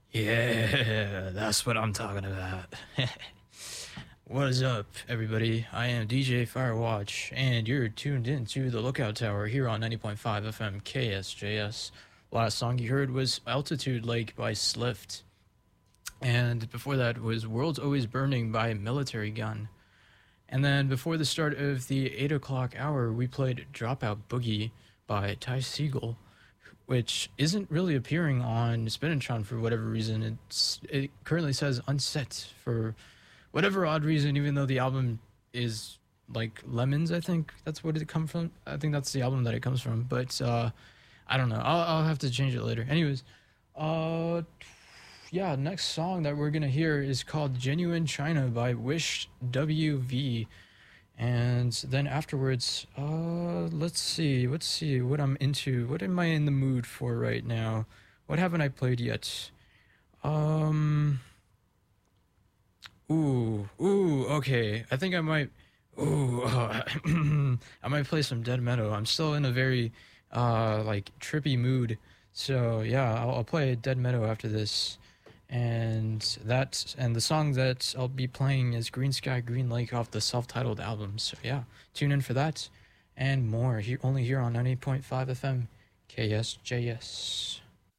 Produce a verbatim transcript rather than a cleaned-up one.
Yeah, that's what I'm talking about. What is up, everybody? I am D J Firewatch, and you're tuned in to the Lookout Tower here on ninety point five F M K S J S. Last song you heard was Altitude Lake by Slift, and before that was World's Always Burning by Military Gun. And then before the start of the eight o'clock hour, we played Dropout Boogie by Ty Siegel, which isn't really appearing on Spinatron for whatever reason. It's it currently says unset for whatever odd reason, even though the album is like Lemons. I think that's what it comes from. I think that's the album that it comes from. But uh, I don't know. I'll, I'll have to change it later. Anyways, uh, yeah, next song that we're gonna hear is called Genuine China by Wish W V. And then afterwards, uh, let's see, let's see what I'm into. What am I in the mood for right now? What haven't I played yet? Um, ooh, ooh, okay. I think I might, ooh, uh, I might play some Dead Meadow. I'm still in a very, uh, like trippy mood. So yeah, I'll, I'll play Dead Meadow after this. And that and the song that I'll be playing is Green Sky Green Lake off the self-titled album. So yeah, tune in for that and more here only here on ninety point five F M K S J S.